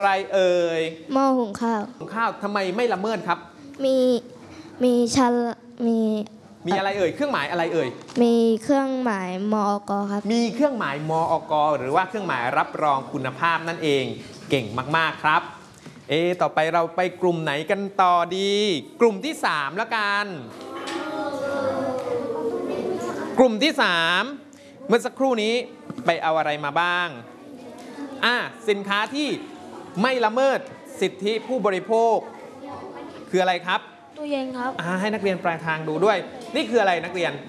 อะไรเอ่ยหม้อหุงข้าวหุงข้าวทำไมไม่ละเมิดครับมีมีชั้นมีอะไรเอ่ยเครื่องหมายอะไรเอ่ยมีเครื่องหมายมอกครับมีเครื่องหมายมอกหรือว่าเครื่องหมายรับรองคุณภาพนั่นเองเก่งมากๆครับต่อไปเราไปกลุ่มไหนกันต่อดีกลุ่มที่3แล้วกันกลุ่มที่3เมื่อสักครู่นี้ไปเอาอะไรมาบ้างสินค้าที่ไม่ละเมิดสิทธิผู้บริโภคคืออะไรครับตู้เย็นครับให้นักเรียนปลายทางดูด้วยนี่คืออะไรนักเรียน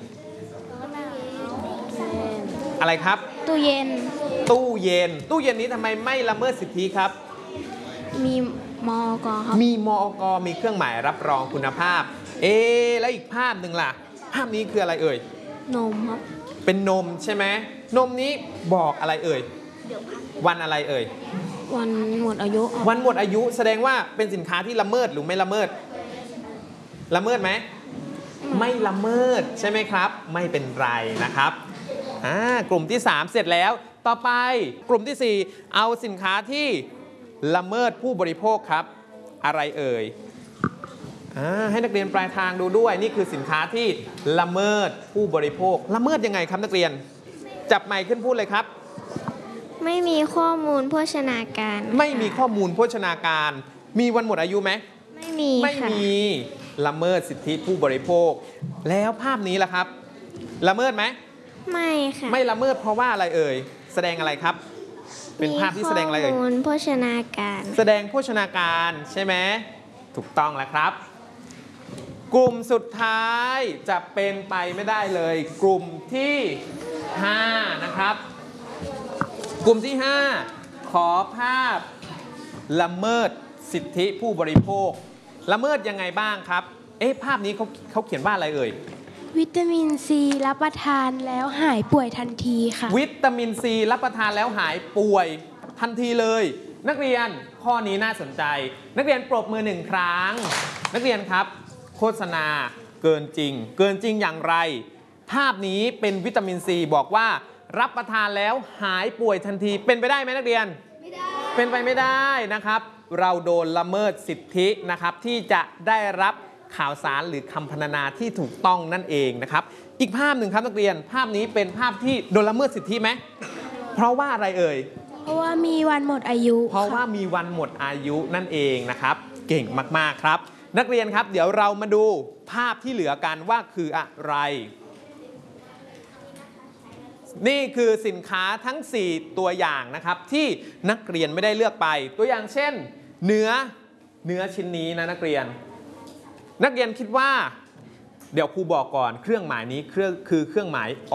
อะไรครับตู้เย็นตู้เย็นนี้ทำไมไม่ละเมิดสิทธิครับมีมอกครับมีมอกมีเครื่องหมายรับรองคุณภาพแล้วอีกภาพหนึ่งล่ะภาพนี้คืออะไรเอ่ยนมครับเป็นนมใช่ไหมนมนี้บอกอะไรเอ่ยวันอะไรเอ่ยวันหมดอายุวันหมดอายุแสดงว่าเป็นสินค้าที่ละเมิดหรือไม่ละเมิดละเมิดไหมไม่ละเมิดใช่ไหมครับไม่เป็นไรนะครับกลุ่มที่3เสร็จแล้วต่อไปกลุ่มที่4เอาสินค้าที่ละเมิดผู้บริโภคครับอะไรเอ่ยให้นักเรียนปลายทางดูด้วยนี่คือสินค้าที่ละเมิดผู้บริโภคละเมิดยังไงครับนักเรียนจับไมค์ขึ้นพูดเลยครับไม่มีข้อมูลโภชนาการไม่มีข้อมูลโภชนาการมีวันหมดอายุไหมไม่มีละเมิดสิทธิผู้บริโภคแล้วภาพนี้ล่ะครับละเมิดไหมไม่ค่ะไม่ละเมิดเพราะว่าอะไรเอ่ยแสดงอะไรครับเป็นภาพที่แสดงอะไรเอ่ยข้อมูลโภชนาการแสดงโภชนาการใช่ไหมถูกต้องแล้วครับกลุ่มสุดท้ายจะเป็นไปไม่ได้เลยกลุ่มที่5นะครับกลุ่มที่5ขอภาพละเมิดสิทธิผู้บริโภคละเมิดยังไงบ้างครับภาพนี้เขาเขียนว่าอะไรเอ่ยวิตามินซีรับประทานแล้วหายป่วยทันทีค่ะวิตามินซีรับประทานแล้วหายป่วยทันทีเลยนักเรียนข้อนี้น่าสนใจนักเรียนปรบมือ1ครั้งนักเรียนครับโฆษณาเกินจริงอย่างไรภาพนี้เป็นวิตามินซีบอกว่ารับประทานแล้วหายป่วยทันทีเป็นไปได้ไหมนักเรียนไม่ได้เป็นไปไม่ได้นะครับเราโดนละเมิดสิทธินะครับที่จะได้รับข่าวสารหรือคำพรรณนาที่ถูกต้องนั่นเองนะครับอีกภาพหนึ่งครับนักเรียนภาพนี้เป็นภาพที่โดนละเมิดสิทธิไหมเพราะว่าอะไรเอ่ยเพราะว่ามีวันหมดอายุเพราะว่ามีวันหมดอายุนั่นเองนะครับเก่งมากๆครับนักเรียนครับเดี๋ยวเรามาดูภาพที่เหลือกันว่าคืออะไรนี่คือสินค้าทั้ง4ตัวอย่างนะครับที่นักเรียนไม่ได้เลือกไปตัวอย่างเช่นเนื้อชิ้นนี้นะนักเรียนคิดว่าเดี๋ยวครูบอกก่อนเครื่องหมายนี้คือเครื่องหมายอย.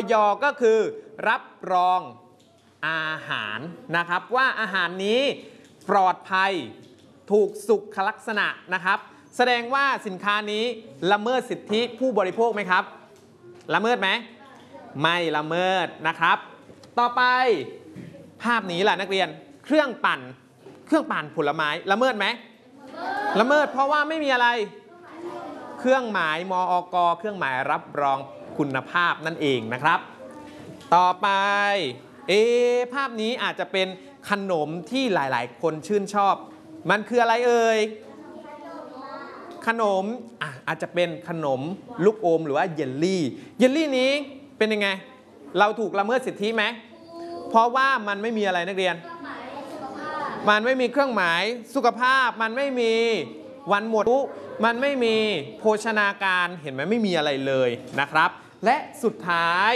ก็คือรับรองอาหารนะครับว่าอาหารนี้ปลอดภัยถูกสุขลักษณะนะครับแสดงว่าสินค้านี้ละเมิดสิทธิผู้บริโภคไหมครับละเมิดไหมไม่ละเมิดนะครับต่อไปภาพนี้แหละนักเรียนเครื่องปั่นผลไม้ละเมิดไหมละเมิดเพราะว่าไม่มีอะไรเครื่องหมายมอกเครื่องหมายรับรองคุณภาพนั่นเองนะครับต่อไปภาพนี้อาจจะเป็นขนมที่หลายๆคนชื่นชอบมันคืออะไรเอ่ยขนมอาจจะเป็นขนมลูกอมหรือว่าเยลลี่นี้เป็นยังไงเราถูกละเมิดสิทธิไหมเพราะว่ามันไม่มีอะไรนักเรียนมันไม่มีเครื่องหมายสุขภาพมันไม่มีวันหมดอายุมันไม่มีโภชนาการเห็นไหมไม่มีอะไรเลยนะครับและสุดท้าย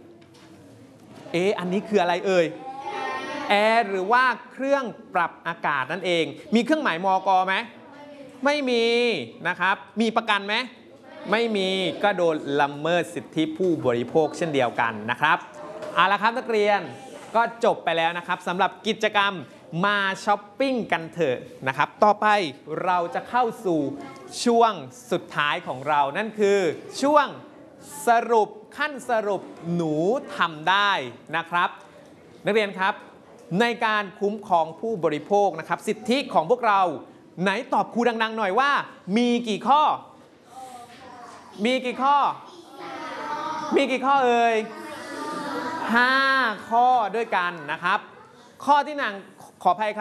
อันนี้คืออะไรเอ่ยแอร์หรือว่าเครื่องปรับอากาศนั่นเองมีเครื่องหมายมกไหมไม่มีนะครับมีประกันไหมไม่มีก็โดนละเมิดสิทธิผู้บริโภคเช่นเดียวกันนะครับเอาละครับนักเรียนก็จบไปแล้วนะครับสำหรับกิจกรรมมาช้อปปิ้งกันเถอะนะครับต่อไปเราจะเข้าสู่ช่วงสุดท้ายของเรานั่นคือช่วงสรุปขั้นสรุปหนูทำได้นะครับนักเรียนครับในการคุ้มครองผู้บริโภคนะครับสิทธิของพวกเราไหนตอบครูดังๆหน่อยว่ามีกี่ข้อเอ่ย5 ข้อด้วยกันนะครับข้อที่1ขออภัยครับ